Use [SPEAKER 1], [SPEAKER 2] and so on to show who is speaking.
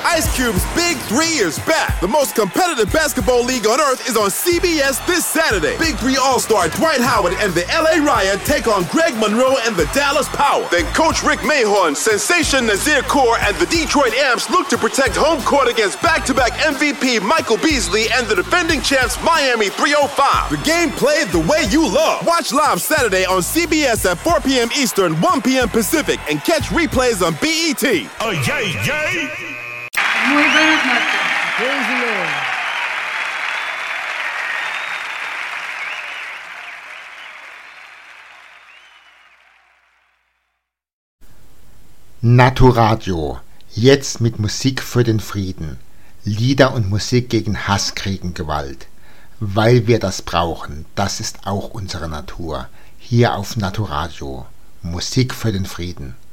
[SPEAKER 1] Ice Cube's Big 3 is back. The most competitive basketball league on earth is on CBS this Saturday. Big 3 All-Star Dwight Howard and the LA Riot take on Greg Monroe and the Dallas Power. Then Coach Rick Mahorn, Sensation Nazir Kaur, and the Detroit Amps look to protect home court against back-to-back MVP Michael Beasley and the defending champs Miami 305. The game played the way you love. Watch live Saturday on CBS at 4 p.m. Eastern, 1 p.m. Pacific, and catch replays on BET.
[SPEAKER 2] Oh, yay, yay!
[SPEAKER 3] Muy buenas noches.
[SPEAKER 4] Praise the Lord.
[SPEAKER 5] Naturadio. Jetzt mit Musik für den Frieden. Lieder und Musik gegen Hass, Krieg und Gewalt. Weil wir das brauchen. Das ist auch unsere Natur. Hier auf Naturadio. Musik für den Frieden.